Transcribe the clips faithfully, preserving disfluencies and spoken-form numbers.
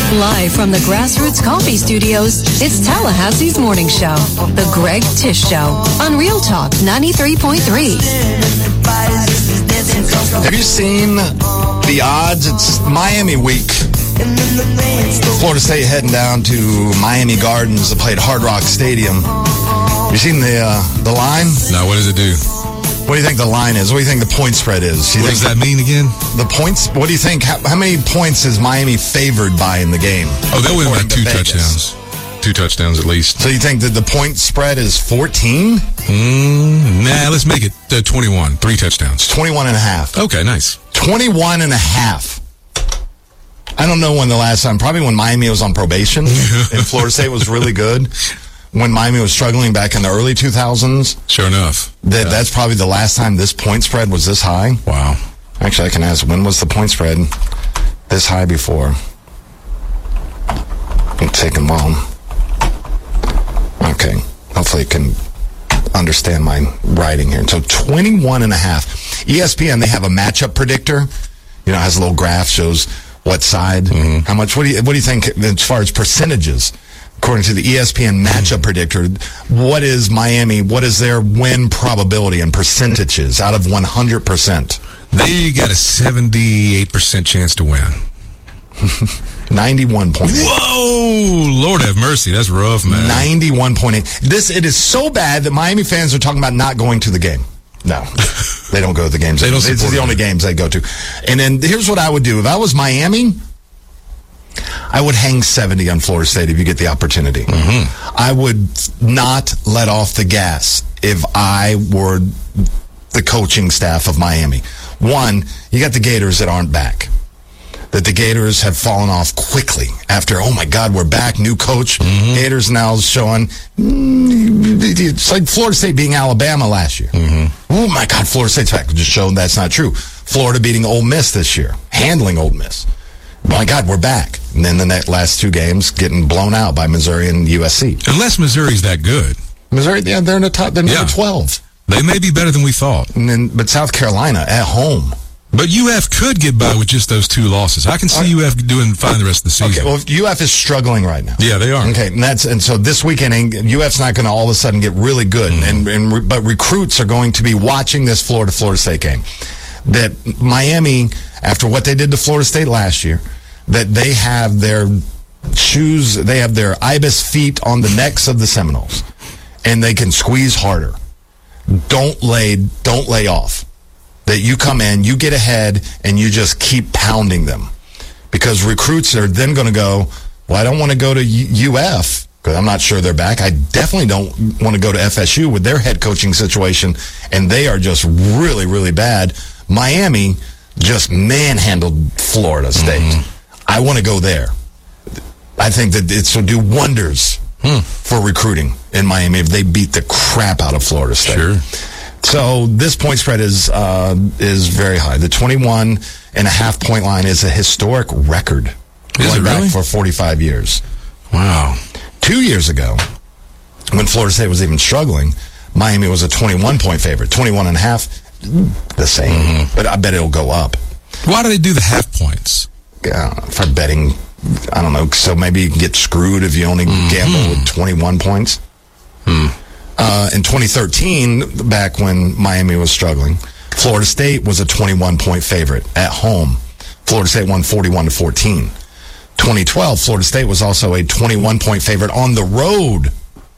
Live from the Grassroots Coffee Studios, it's Tallahassee's Morning Show, The Greg Tish Show, on Real Talk ninety-three point three. Have you seen the odds? It's Miami week. Florida State heading down to Miami Gardens to play at Hard Rock Stadium. You seen the uh, the line? No, what does it do? What do you think the line is? What do you think the point spread is? You what think does that mean again? The points? What do you think? How, how many points is Miami favored by in the game? Oh, they'll win by two Vegas? touchdowns. Two touchdowns at least. So you think that the point spread is fourteen? Mm, nah, let's make it uh, twenty-one. Three touchdowns. twenty-one and a half. Okay, nice. twenty-one and a half. I don't know when the last time, probably when Miami was on probation and Florida State was really good. When Miami was struggling back in the early two thousands. Sure enough. That, yeah. That's probably the last time this point spread was this high. Wow. Actually, I can ask, when was the point spread this high before? It's taking long. Okay. Hopefully you can understand my writing here. So twenty-one and a half. E S P N, they have a matchup predictor. You know, it has a little graph, shows what side, mm-hmm. how much. What do you, what do you think as far as percentages? According to the E S P N matchup predictor, what is Miami, what is their win probability and percentages out of one hundred percent? They got a seventy-eight percent chance to win. ninety-one point eight. Whoa! Lord have mercy. That's rough, man. ninety-one point eight. This, it is so bad that Miami fans are talking about not going to the game. No, they don't go to the games. They don't This is the only games they go to. And then here's what I would do. If I was Miami, I would hang seventy on Florida State if you get the opportunity. Mm-hmm. I would not let off the gas if I were the coaching staff of Miami. One, you got the Gators that aren't back. That the Gators have fallen off quickly after, oh my God, we're back, new coach. Mm-hmm. Gators now showing, it's like Florida State beating Alabama last year. Mm-hmm. Oh my God, Florida State's back. Just showing that's not true. Florida beating Ole Miss this year, handling Ole Miss. My God, we're back. And then the next, last two games getting blown out by Missouri and U S C. Unless Missouri's that good. Missouri, yeah, they're in the top. They're number yeah. twelve. They may be better than we thought. And then, but South Carolina at home. But U F could get by with just those two losses. I can see U F doing fine the rest of the season. Okay, well, U F is struggling right now. Yeah, they are. Okay, and that's and so this weekend, U F's not going to all of a sudden get really good, mm-hmm. and, and but recruits are going to be watching this Florida Florida State game. That Miami, after what they did to Florida State last year, that they have their shoes, they have their ibis feet on the necks of the Seminoles, and they can squeeze harder. Don't lay, don't lay off. That you come in, you get ahead, and you just keep pounding them. Because recruits are then going to go, well, I don't want to go to U F, because I'm not sure they're back. I definitely don't want to go to F S U with their head coaching situation, and they are just really, really bad. Miami just manhandled Florida State. Mm-hmm. I want to go there. I think that it's will do wonders hmm. for recruiting in Miami if they beat the crap out of Florida State. Sure. So this point spread is uh, is very high. The twenty-one and a half point line is a historic record. Is going it back really? for forty-five years. Wow. Two years ago, when Florida State was even struggling, Miami was a twenty-one point favorite. twenty-one and a half, the same. Mm-hmm. But I bet it'll go up. Why do they do the half points? Uh, for betting, I don't know. So maybe you can get screwed if you only mm-hmm. gamble with twenty-one points. Hmm. Uh, in twenty thirteen, back when Miami was struggling, Florida State was a twenty-one point favorite at home. Florida State won forty-one to fourteen. twenty twelve, Florida State was also a twenty-one point favorite on the road.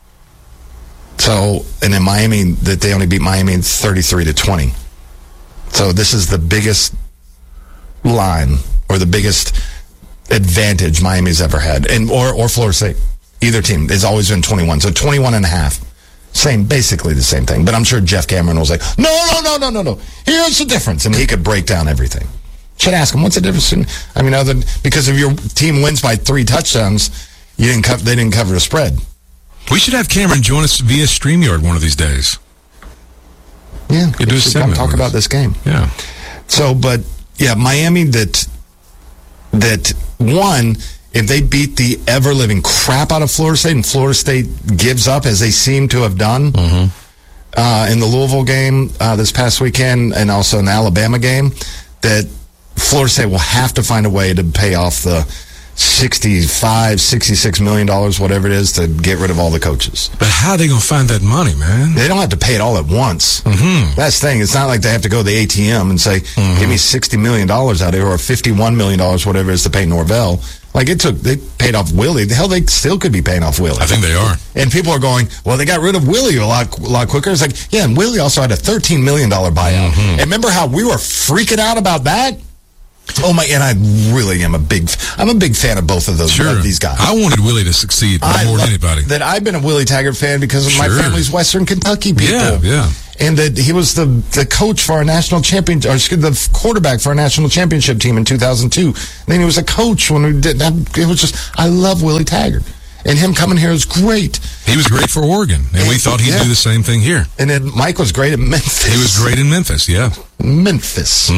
So, and in Miami, that they only beat Miami thirty-three to twenty. So this is the biggest line or the biggest advantage Miami's ever had, and or or Florida State. Either team has always been twenty-one. So twenty-one and a half. Same, basically the same thing. But I'm sure Jeff Cameron was like, no, no, no, no, no, no. Here's the difference. And he could break down everything. Should ask him, what's the difference? In, I mean, other than, because if your team wins by three touchdowns, you didn't co- they didn't cover the spread. We should have Cameron join us via StreamYard one of these days. Yeah. We do a segment talk about this game. Yeah. So, but, yeah, Miami that, that won... If they beat the ever-living crap out of Florida State and Florida State gives up, as they seem to have done mm-hmm. uh, in the Louisville game uh, this past weekend and also in the Alabama game, that Florida State will have to find a way to pay off the sixty-five, sixty-six million dollars, whatever it is, to get rid of all the coaches. But how are they going to find that money, man? They don't have to pay it all at once. Mm-hmm. That's the thing. It's not like they have to go to the A T M and say, mm-hmm. give me sixty million dollars out of here, or fifty-one million dollars, whatever it is, to pay Norvell. Like, it took, they paid off Willie. The hell, they still could be paying off Willie. I think they are. And people are going, well, they got rid of Willie a lot, a lot quicker. It's like, yeah, and Willie also had a thirteen million dollars buyout. Mm-hmm. And remember how we were freaking out about that? Oh my! And I really am a big. I'm a big fan of both of those. Sure. Of these guys. I wanted Willie to succeed more than anybody. That I've been a Willie Taggart fan because of sure. my family's Western Kentucky people. Yeah, yeah. And that he was the the coach for our national champion, or the quarterback for our national championship team in two thousand two. And then he was a coach when we did that. It was just, I love Willie Taggart, and him coming here is great. He was great for Oregon, and, and we thought he'd yeah. do the same thing here. And then Mike was great at Memphis. He was great in Memphis, yeah. Memphis.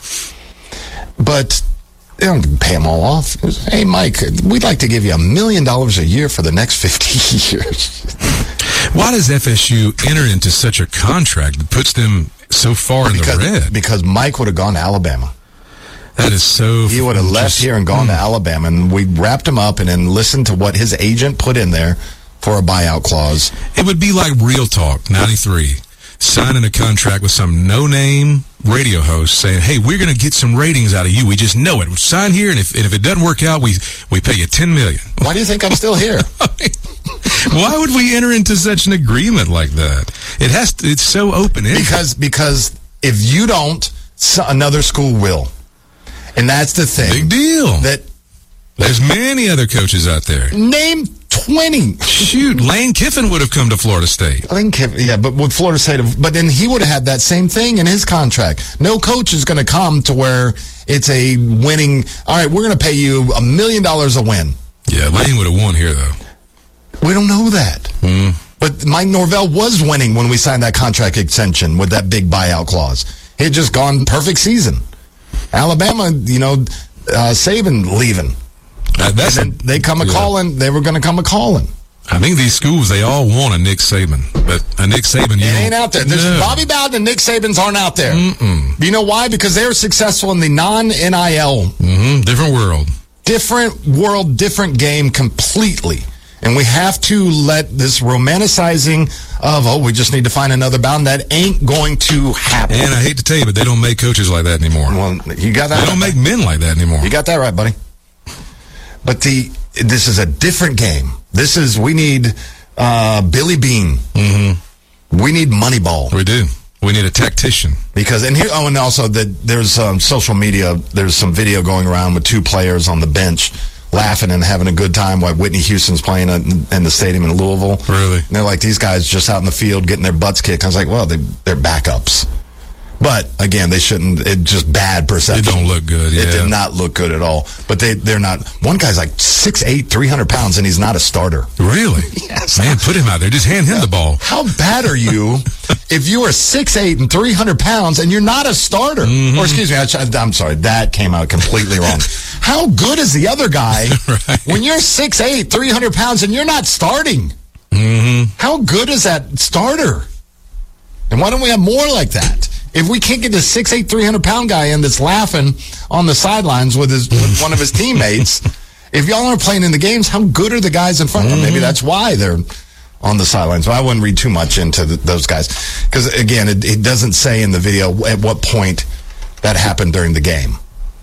Mm-hmm. But they don't pay them all off. It was, hey, Mike, we'd like to give you a million dollars a year for the next fifty years. Why does F S U enter into such a contract that puts them so far because, in the red? Because Mike would have gone to Alabama. That is so... He would have just, left here and gone mm. to Alabama, and we wrapped him up and then listened to what his agent put in there for a buyout clause. It would be like Real Talk, ninety-three, signing a contract with some no-name radio host saying, hey, we're going to get some ratings out of you. We just know it. We'll sign here, and if, and if it doesn't work out, we we pay you ten million dollars. Why do you think I'm still here? Why would we enter into such an agreement like that? It has to, it's so open-ended. Because, because if you don't, so another school will. And that's the thing. Big deal. That There's many other coaches out there. Name twenty. Shoot, Lane Kiffin would have come to Florida State. Lane Kiffin, yeah, but with Florida State, but then he would have had that same thing in his contract. No coach is going to come to where it's a winning, all right, we're going to pay you a million dollars a win. Yeah, Lane would have won here, though. We don't know that. Mm. But Mike Norvell was winning when we signed that contract extension with that big buyout clause. He had just gone perfect season. Alabama, you know, uh, Saban leaving. Uh, that's and then they come a yeah. calling. They were going to come a calling. I think these schools, they all want a Nick Saban. But a Nick Saban, you it ain't out there. There's no. Bobby Bowden and Nick Sabans aren't out there. Mm-mm. You know why? Because they're successful in the non-N I L. Mm-hmm. Different world. Different world, different game completely. And we have to let this romanticizing of, oh, we just need to find another Bowden, that ain't going to happen. And I hate to tell you, but they don't make coaches like that anymore. Well, you got that They right. don't make men like that anymore. You got that right, buddy. But the this is a different game. This is, we need uh, Billy Bean. Mm-hmm. We need Moneyball. We do. We need a tactician. Because, and here, oh, and also that there's um, social media, there's some video going around with two players on the bench laughing and having a good time while Whitney Houston's playing in, in the stadium in Louisville. Really? And they're like, these guys just out in the field getting their butts kicked. I was like, well, they, they're backups. But, again, they shouldn't, it just bad perception. It don't look good, yeah. It did not look good at all. But they, they're not, one guy's like six eight, three hundred pounds, and he's not a starter. Really? Yes. Man, put him out there. Just hand him yeah. the ball. How bad are you if you are six eight and three hundred pounds and you're not a starter? Mm-hmm. Or, excuse me, I, I'm sorry, that came out completely wrong. How good is the other guy right. when you're six eight, three hundred pounds, and you're not starting? Mm-hmm. How good is that starter? And why don't we have more like that? If we can't get the six eight, three hundred pound guy in that's laughing on the sidelines with his with one of his teammates, if y'all aren't playing in the games, how good are the guys in front of them? Maybe that's why they're on the sidelines. But I wouldn't read too much into the, those guys. Because, again, it, it doesn't say in the video at what point that happened during the game.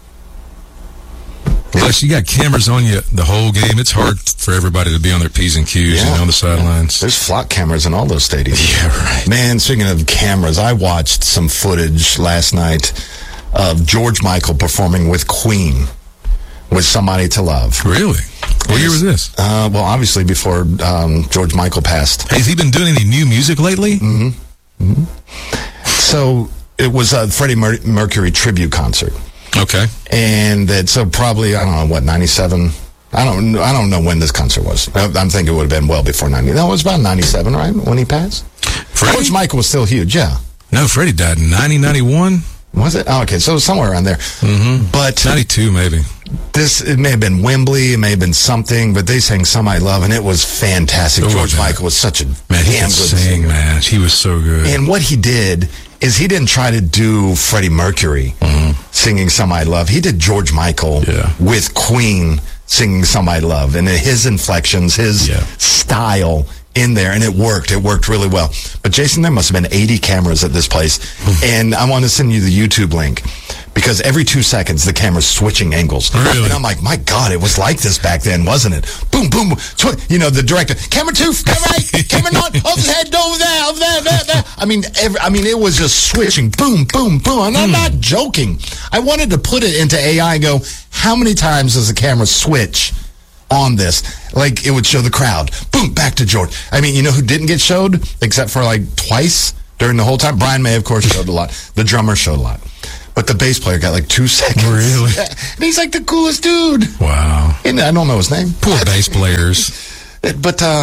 Plus, you got cameras on you the whole game. It's hard for everybody to be on their P's and Q's Yeah. and on the sidelines. There's flock cameras in all those stadiums. Yeah, right. Man, speaking of cameras, I watched some footage last night of George Michael performing with Queen, with Somebody to Love. Really? What year was this? Uh, well, obviously before um, George Michael passed. Hey, has he been doing any new music lately? Mm-hmm. Mm-hmm. So it was a Freddie Mer- Mercury tribute concert. Okay. And that, so probably, I don't know, what, ninety-seven? I don't I don't know when this concert was. I'm thinking it would have been well before ninety. No, it was about ninety-seven, right, when he passed? Freddie? George Michael was still huge, yeah. No, Freddie died in ninety, ninety-one. Was it? Oh, okay, so somewhere around there. Mm-hmm. But ninety-two, maybe. This, it may have been Wembley, it may have been something, but they sang Somebody Love, and it was fantastic. Oh, George man. Michael was such a man, he damn could good sing, singer. man. He was so good. And what he did is he didn't try to do Freddie Mercury mm-hmm. singing Somebody Love. He did George Michael yeah. with Queen singing Somebody Love, and his inflections, his Yeah. style in there, and it worked. It worked really well. But Jason, there must have been eighty cameras at this place, and I want to send you the YouTube link because every two seconds the camera's switching angles. Really? And I'm like, my God, it was like this back then, wasn't it? Boom, boom, tw- you know, the director, camera two, camera eight, camera nine, overhead, over there, over there, there, there. I mean, every, I mean, it was just switching, boom, boom, boom. And I'm not joking. I wanted to put it into A I and go, how many times does the camera switch on this? Like, it would show the crowd. Boom, back to George. I mean, you know who didn't get showed? Except for, like, twice during the whole time? Brian May, of course, showed a lot. The drummer showed a lot. But the bass player got, like, two seconds. Really? And he's, like, the coolest dude. Wow. And I don't know his name. Poor bass players. But, uh,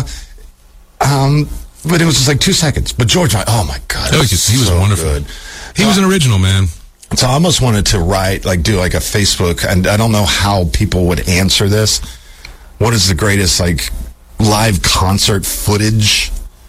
um, but it was just, like, two seconds. But George, oh, my God. Oh, he was, he was so wonderful. good. He was an original, man. So I almost wanted to write, like, do, like, a Facebook, and I don't know how people would answer this. What is the greatest, like, live concert footage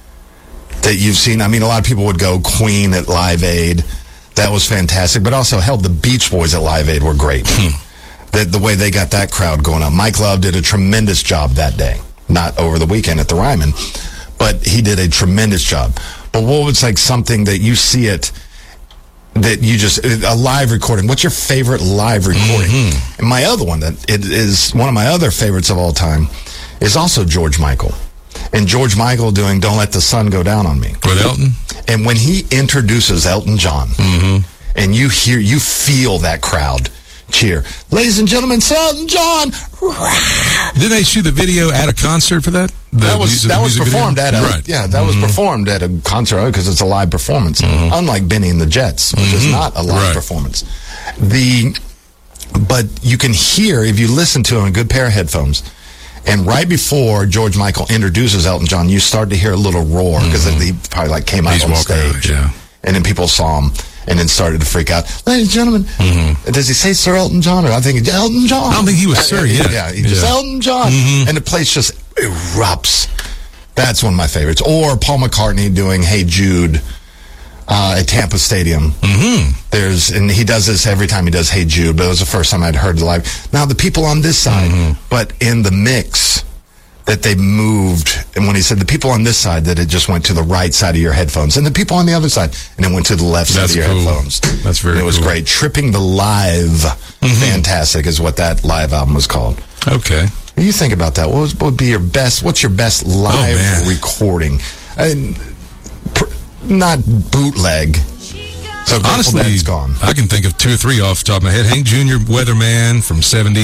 that you've seen? I mean, a lot of people would go Queen at Live Aid. That was fantastic. But also, hell, the Beach Boys at Live Aid were great. the, the way they got that crowd going up. Mike Love did a tremendous job that day. Not over the weekend at the Ryman, but he did a tremendous job. But what was, like, something that you see it, that you just, a live recording? What's your favorite live recording? Mm-hmm. And my other one, that it is one of my other favorites of all time, is also George Michael. And George Michael doing Don't Let the Sun Go Down on Me. With Elton? And when he introduces Elton John, mm-hmm. and you hear, you feel that crowd cheer. Ladies and gentlemen, it's Elton John. Didn't they shoot the video at a concert for that? The that was music, that was performed video? at a right. yeah that mm-hmm. was performed at a concert because it's a live performance, mm-hmm. unlike Benny and the Jets, which mm-hmm. is not a live right. performance. The but you can hear if you listen to it on a good pair of headphones. And right before George Michael introduces Elton John, you start to hear a little roar because mm-hmm. he probably like came out He's on stage, out, yeah. and then people saw him and then started to freak out. Ladies and gentlemen, mm-hmm. does he say Sir Elton John? Or I think Elton John. I don't think he was Sir yet. Yeah, he just yeah. Elton John, mm-hmm. and the place just erupts. That's one of my favorites. Or Paul McCartney doing Hey Jude uh, at Tampa Stadium. Mm-hmm. There's and he does this every time he does Hey Jude, but it was the first time I'd heard it live. Now the people on this side, mm-hmm. but in the mix that they moved, and when he said the people on this side, that it just went to the right side of your headphones, and the people on the other side, and it went to the left That's side of your cool. headphones. That's very and it was cool. great. Tripping the Live, mm-hmm. fantastic is what that live album was called. Okay. You think about that. What, was, what would be your best? What's your best live oh, recording? I, pr- not bootleg. So honestly, Dead's gone. I can think of two or three off the top of my head. Hank Junior Weatherman from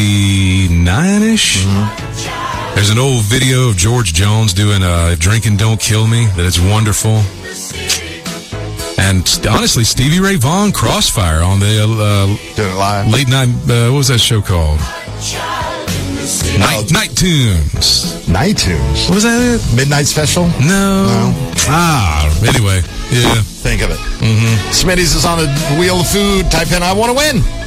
seventy-nine-ish. Mm-hmm. There's an old video of George Jones doing uh, If Drinking Don't Kill Me. That is wonderful. And honestly, Stevie Ray Vaughan, Crossfire on the uh, doing it live. late night, uh, what was that show called? Night, Night Tunes. Night Tunes. Was that it? Midnight Special? No. No. Ah, anyway, yeah. Think of it. Mm-hmm. Smitty's is on a wheel of food. Type in, I want to win.